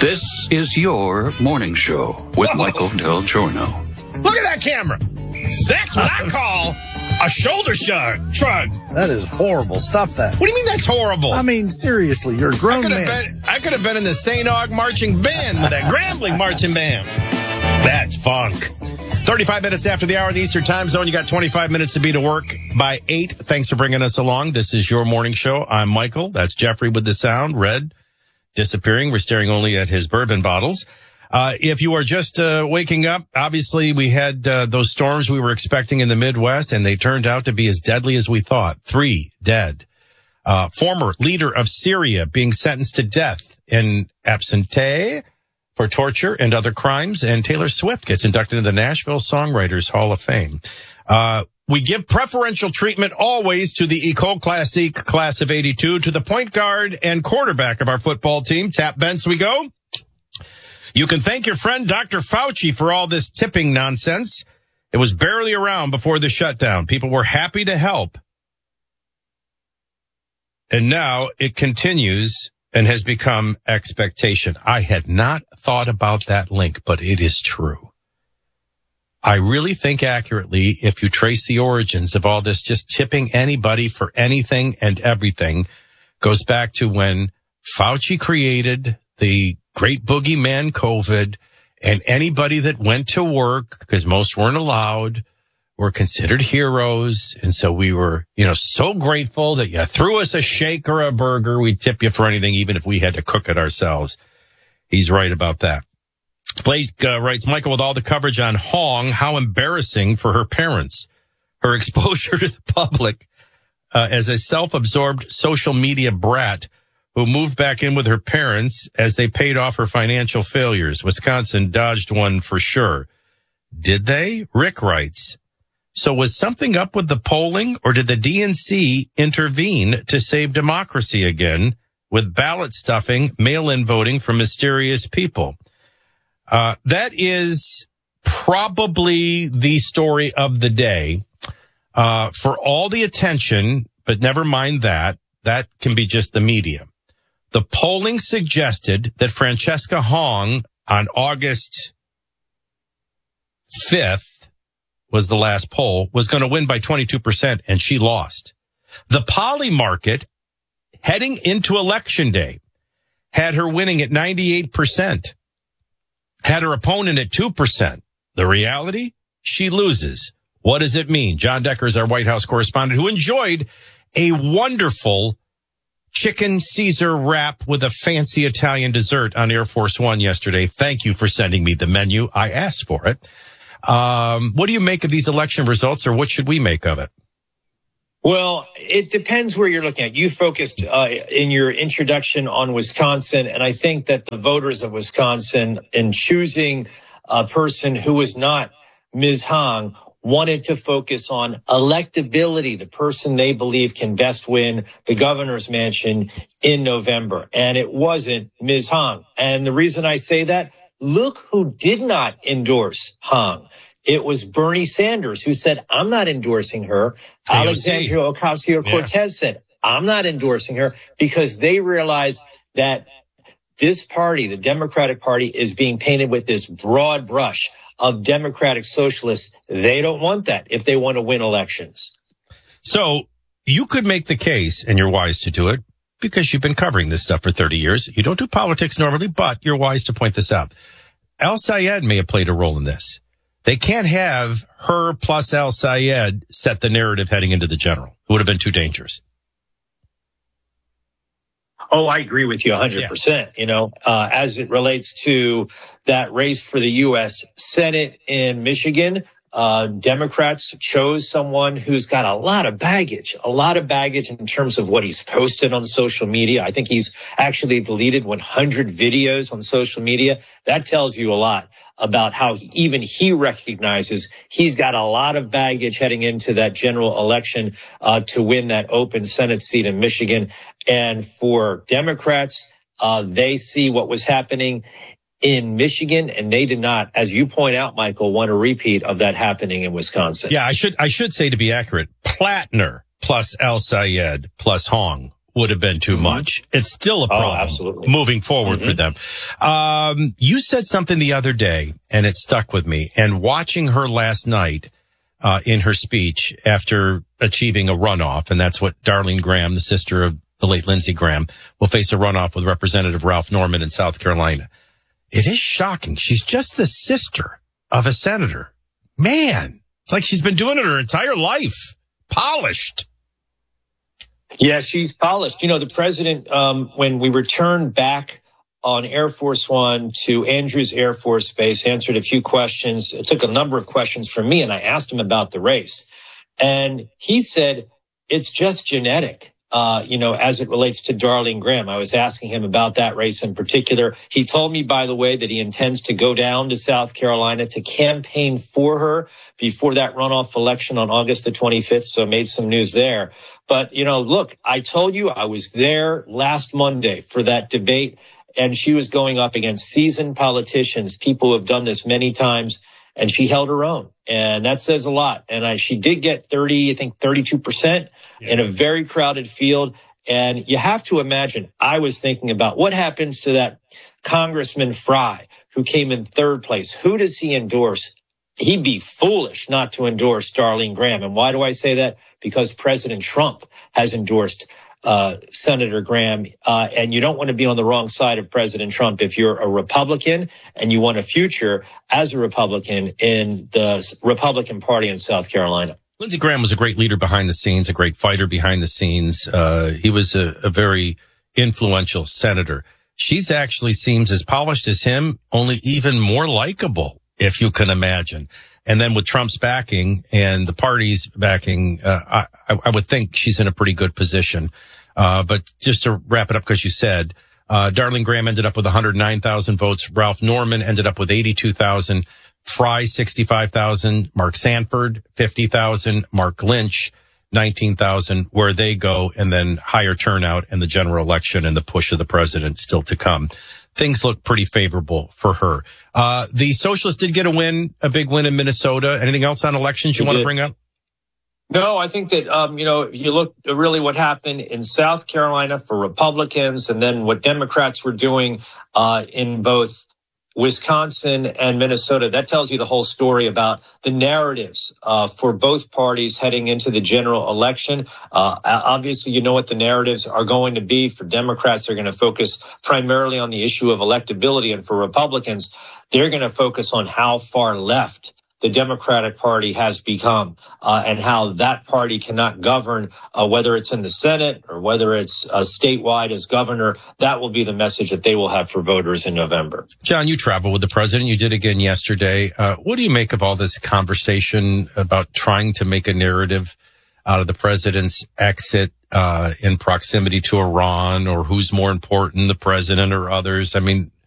This is your morning show with Michael Del Giorno. Look at that camera. That's what I call a shoulder shrug. That is horrible. Stop that. What do you mean that's horrible? I mean, seriously, you're a grown man. I could have been in the St. Aug marching band with that Grambling marching band. That's funk. 35 minutes after the hour in the Eastern Time Zone. You got 25 minutes to be to work by 8. Thanks for bringing us along. This is your morning show. I'm Michael. That's Jeffrey with the sound. Red disappearing. We're staring only at his bourbon bottles. If you are just waking up, obviously we had those storms we were expecting in the Midwest, and they turned out to be as deadly as we thought. 3 dead. Former leader of Syria being sentenced to death in absentia for torture and other crimes, and Taylor Swift gets inducted into the Nashville Songwriters Hall of Fame. We give preferential treatment always to the Ecole Classique class of 82, to the point guard and quarterback of our football team. Tap Bents we go. You can thank your friend Dr. Fauci for all this tipping nonsense. It was barely around before the shutdown. People were happy to help. And now it continues and has become expectation. I had not thought about that link, but it is true. I really think accurately, if you trace the origins of all this, just tipping anybody for anything and everything goes back to when Fauci created the great boogeyman COVID, and anybody that went to work, because most weren't allowed, were considered heroes. And so we were, so grateful that you threw us a shake or a burger. We'd tip you for anything, even if we had to cook it ourselves. He's right about that. Blake writes, Michael, with all the coverage on Hong, how embarrassing for her parents. Her exposure to the public as a self-absorbed social media brat who moved back in with her parents as they paid off her financial failures. Wisconsin dodged one for sure. Did they? Rick writes, so was something up with the polling, or did the DNC intervene to save democracy again with ballot stuffing, mail-in voting from mysterious people? That is probably the story of the day. For all the attention, but never mind that can be just the media. The polling suggested that Francesca Hong on August 5th was the last poll, was going to win by 22%, and she lost. The Poly market heading into Election Day had her winning at 98%. Had her opponent at 2%. The reality? She loses. What does it mean? John Decker is our White House correspondent who enjoyed a wonderful chicken Caesar wrap with a fancy Italian dessert on Air Force One yesterday. Thank you for sending me the menu. I asked for it. What do you make of these election results, or what should we make of it? Well, it depends where you're looking at. You focused in your introduction on Wisconsin, and I think that the voters of Wisconsin, in choosing a person who was not Ms. Hong, wanted to focus on electability, the person they believe can best win the governor's mansion in November. And it wasn't Ms. Hong. And the reason I say that, look who did not endorse Hong. It was Bernie Sanders who said, I'm not endorsing her. Alexandria Ocasio-Cortez said, I'm not endorsing her, because they realize that this party, the Democratic Party, is being painted with this broad brush of Democratic socialists. They don't want that if they want to win elections. So you could make the case, and you're wise to do it, because you've been covering this stuff for 30 years. You don't do politics normally, but you're wise to point this out. Al Sayed may have played a role in this. They can't have her plus Al Sayed set the narrative heading into the general. It would have been too dangerous. Oh, I agree with you 100%. Yeah. As it relates to that race for the U.S. Senate in Michigan, Democrats chose someone who's got a lot of baggage in terms of what he's posted on social media. I think he's actually deleted 100 videos on social media. That tells you a lot about how even he recognizes he's got a lot of baggage heading into that general election to win that open Senate seat in Michigan. And for Democrats, they see what was happening in Michigan, and they did not, as you point out, Michael, want a repeat of that happening in Wisconsin. Yeah, I should say, to be accurate, Plattner plus Al Sayed plus Hong would have been too much. It's still a problem absolutely. moving forward for them. You said something the other day, and it stuck with me. And watching her last night in her speech after achieving a runoff, and that's what Darlene Graham, the sister of the late Lindsey Graham, will face a runoff with Representative Ralph Norman in South Carolina. It is shocking. She's just the sister of a senator. Man, it's like she's been doing it her entire life. Polished. Yeah, she's polished. You know, the president, when we returned back on Air Force One to Andrews Air Force Base, answered a few questions. It took a number of questions from me, and I asked him about the race. And he said, it's just genetic, as it relates to Darlene Graham. I was asking him about that race in particular. He told me, by the way, that he intends to go down to South Carolina to campaign for her before that runoff election on August the 25th. So made some news there. But, look, I told you I was there last Monday for that debate, and she was going up against seasoned politicians, people who have done this many times, and she held her own. And that says a lot. And she did get 32% in a very crowded field. And you have to imagine, I was thinking about what happens to that Congressman Fry, who came in third place. Who does he endorse? He'd be foolish not to endorse Darlene Graham. And why do I say that? Because President Trump has endorsed Senator Graham. And you don't want to be on the wrong side of President Trump if you're a Republican and you want a future as a Republican in the Republican Party in South Carolina. Lindsey Graham was a great leader behind the scenes, a great fighter behind the scenes. He was a very influential senator. She's actually seems as polished as him, only even more likable, if you can imagine. And then with Trump's backing and the party's backing, I would think she's in a pretty good position. But just to wrap it up, because you said, Darlene Graham ended up with 109,000 votes. Ralph Norman ended up with 82,000. Fry, 65,000. Mark Sanford, 50,000. Mark Lynch, 19,000. Where they go, and then higher turnout in the general election and the push of the president still to come. Things look pretty favorable for her. The socialists did get a big win in Minnesota. Anything else on elections you want to bring up? No, I think that, if you look at really what happened in South Carolina for Republicans and then what Democrats were doing in both Wisconsin and Minnesota, that tells you the whole story about the narratives for both parties heading into the general election. Obviously, you know what the narratives are going to be. For Democrats, they're going to focus primarily on the issue of electability. And for Republicans, they're going to focus on how far left the Democratic Party has become and how that party cannot govern, whether it's in the Senate or whether it's statewide as governor. That will be the message that they will have for voters in November. John, you travel with the president. You did again yesterday. What do you make of all this conversation about trying to make a narrative out of the president's exit in proximity to Iran, or who's more important, the president or others? I mean,